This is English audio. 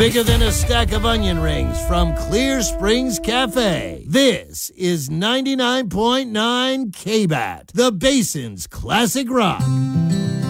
Bigger than a stack of onion rings from Clear Springs Cafe. This is 99.9 KBAT, the Basin's Classic Rock.